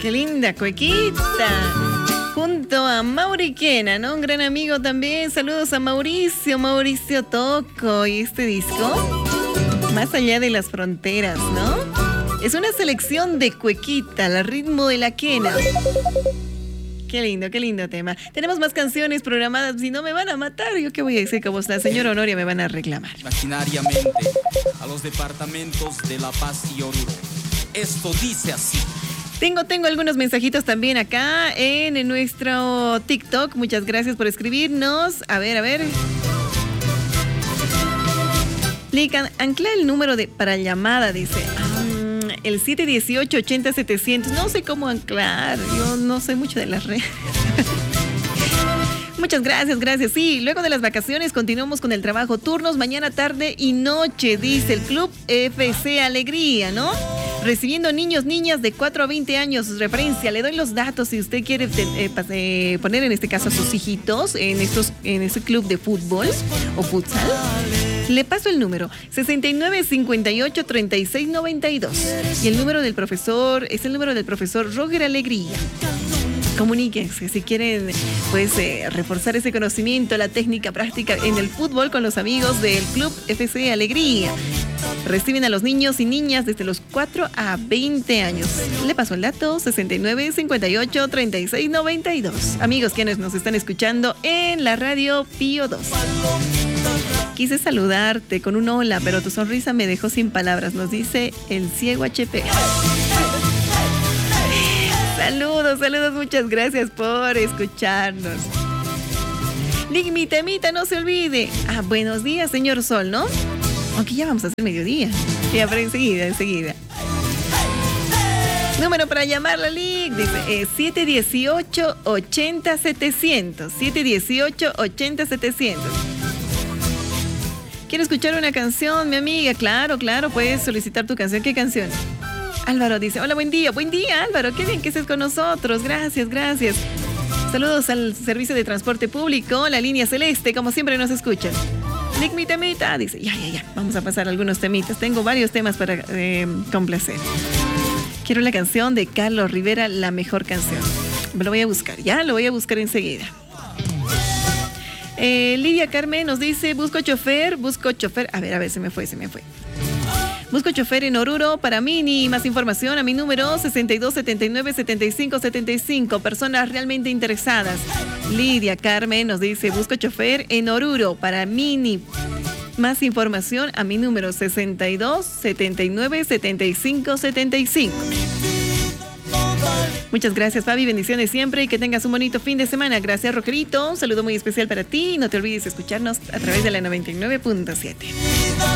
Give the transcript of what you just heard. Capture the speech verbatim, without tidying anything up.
qué linda cuequita. Junto a Mauriquena, ¿no? Un gran amigo también. Saludos a Mauricio, Mauricio Toco. Y este disco, Más allá de las fronteras, ¿no? Es una selección de cuequita, al ritmo de la quena. Qué lindo, qué lindo tema. Tenemos más canciones programadas. Si no me van a matar, ¿yo qué voy a decir? Como la señora Honoria me van a reclamar. Imaginariamente a los departamentos de La Paz y Oruro. Esto dice así. Tengo, tengo algunos mensajitos también acá en, en nuestro TikTok. Muchas gracias por escribirnos. A ver, a ver. Lican, ancla el número de para llamada, dice. Um, el siete dieciocho ochenta setecientos. No sé cómo anclar. Yo no sé mucho de las redes. Muchas gracias, gracias. Sí, luego de las vacaciones continuamos con el trabajo. Turnos mañana, tarde y noche, dice el Club F C Alegría, ¿no? Recibiendo niños, niñas de cuatro a veinte años. Referencia, le doy los datos si usted quiere eh, eh, poner en este caso a sus hijitos en, estos, en este club de fútbol o futsal. Le paso el número sesenta y nueve cincuenta y ocho treinta y seis noventa y dos. Y el número del profesor es el número del profesor Roger Alegría. Comuníquense si quieren pues eh, reforzar ese conocimiento, la técnica práctica en el fútbol con los amigos del Club F C Alegría. Reciben a los niños y niñas desde los cuatro a veinte años. Le paso el dato sesenta y nueve cincuenta y ocho treinta y seis noventa y dos. Amigos quienes nos están escuchando en la radio Pío dos. Quise saludarte con un hola, pero tu sonrisa me dejó sin palabras, nos dice el ciego H P. Saludos, saludos, muchas gracias por escucharnos. Ni mi temita, no se olvide. Ah, buenos días, señor Sol, ¿no? Aunque ya vamos a hacer mediodía. Ya, pero enseguida, enseguida. Número para llamar la Lic, dice eh, siete dieciocho ochenta setecientos. siete dieciocho ochenta setecientos. ¿Quiere escuchar una canción, mi amiga? Claro, claro, puedes solicitar tu canción. ¿Qué canción? Álvaro dice, hola, buen día. Buen día, Álvaro. Qué bien que estés con nosotros. Gracias, gracias. Saludos al servicio de transporte público, la línea celeste, como siempre nos escuchan. Nick, mi temita. Dice, ya, ya, ya. Vamos a pasar algunos temitas. Tengo varios temas para eh, complacer. Quiero la canción de Carlos Rivera, La Mejor Canción. Lo voy a buscar, ya, lo voy a buscar enseguida. Eh, Lidia Carmen nos dice, busco chofer, busco chofer. A ver, a ver, se me fue, se me fue. Busco chofer en Oruro para Mini. Más información a mi número sesenta y dos setenta y nueve setenta y cinco setenta y cinco. Personas realmente interesadas. Lidia Carmen nos dice, busco chofer en Oruro para Mini. Más información a mi número sesenta y dos setenta y nueve setenta y cinco setenta y cinco. Muchas gracias, Fabi. Bendiciones siempre y que tengas un bonito fin de semana. Gracias, Rogerito. Un saludo muy especial para ti. No te olvides escucharnos a través de la noventa y nueve punto siete.